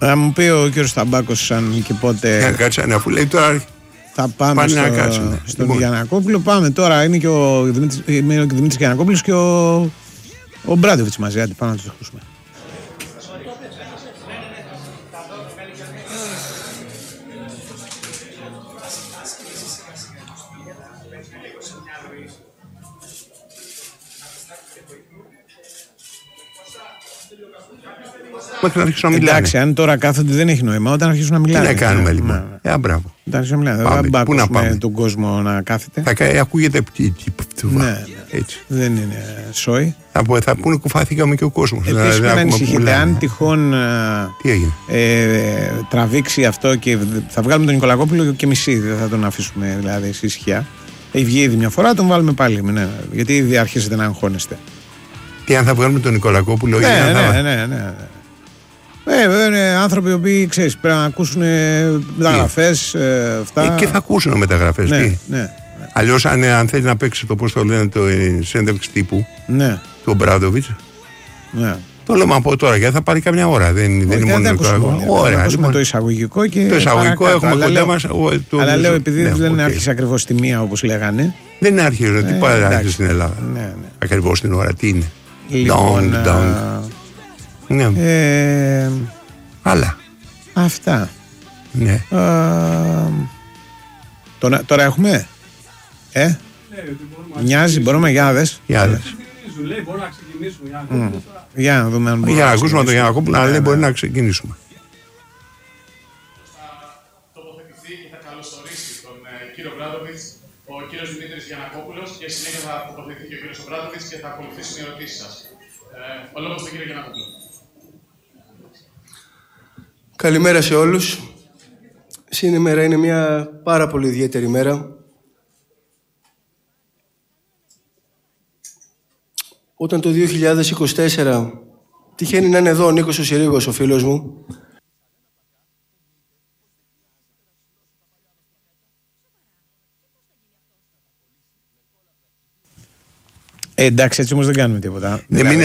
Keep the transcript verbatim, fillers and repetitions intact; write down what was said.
Θα μου πει ο κύριος Ταμπάκος αν και πότε. Για κάτσανε, αφού λέει τώρα. Θα πάμε στο, κάτσανε, στον λοιπόν. Γιαννακόπουλο. Πάμε τώρα. Είναι και ο Δημήτρης Γιαννακόπουλος και ο, ο Μπράντοβιτς μαζί. Άντε, πάμε να τους ακούσουμε. Μέχρι να αρχίσουν να μιλάνε. Εντάξει, αν τώρα κάθονται δεν έχει νόημα. Όταν αρχίσουν να μιλάνε. Τι να κάνουμε λοιπόν. Ε, μπράβο. Όταν αρχίσουν να μιλάνε. Δεν θα πάμε τον κόσμο να κάθεται. Θα ακούγεται πτύβα. Ναι, δεν είναι σόι. Θα, θα πούνε κουφάθηκαμε και ο κόσμος. Επίσης μην ανησυχείτε. Αν τυχόν ε, τραβήξει αυτό και θα βγάλουμε τον Νικολακόπουλο και μισή. Δεν θα τον αφήσουμε δηλαδή σε ησυχία. Έχει βγει ήδη μια φορά, τον βάλουμε πάλι. Ναι, γιατί ήδη αρχίσετε να αγχώνεστε. Τι αν θα βγάλουμε τον Νικολακόπουλο, ναι, ή ναι, θα... ναι, ναι, ναι. Ε, είναι άνθρωποι οι οποίοι ξέρεις, πρέπει να ακούσουν μεταγραφές. Ε, αυτά. Ε, και θα ακούσουν μεταγραφές. Ναι, τι. Ναι, ναι. Αλλιώς, αν, αν θέλει να παίξει το πώς το λένε το ε, συνέντευξη τύπου ναι. του Μπράντοβιτς. Ναι. Το λέμε από τώρα γιατί θα πάρει καμιά ώρα. Δεν, δεν είναι μόνο Νικολακόπουλο. Ωραία, λοιπόν, το εισαγωγικό και. Το εισαγωγικό έχουμε κοντά μας. Αλλά λέω επειδή ναι, δεν okay. άρχισε ακριβώς τη μία όπως λέγανε. Δεν άρχισε. Τι πάει να άρχισε στην Ελλάδα. Ναι, ναι. Ακριβώς την ώρα. Τι είναι. Λοιπόν, down, down. Ναι. Ε, Άλλα. Αυτά. Ναι. Ε, τώρα, τώρα έχουμε. Ε. Ναι, Μοιάζει, μπορούμε για να δες. Για να λέει μπορεί να ξεκινήσουμε. Για να, mm. για να δούμε αν μπορούμε. Για να ακούσουμε τον Γιαννακόπουλο, αλλά λέει μπορεί να ξεκινήσουμε. Θα τοποθετηθεί και θα καλωσορίσει τον κύριο Μπράντοβιτς ο κύριος Δημήτρης Γιαννακόπουλος και συνέχεια θα τοποθετηθεί και ο κύριος Μπράντοβιτς και θα ακολουθήσουν οι ερωτήσεις σας. Ε, ο λόγος στον κύριο Γιαννακόπουλο. Καλημέρα σε όλους. Σήμερα είναι μια πάρα πολύ ιδιαίτερη μέρα. Όταν το δύο χιλιάδες είκοσι τέσσερα τυχαίνει να είναι εδώ ο Νίκος ο Συρίγος, ο φίλος μου. Ε, εντάξει, έτσι όμως δεν κάνουμε τίποτα. Δεν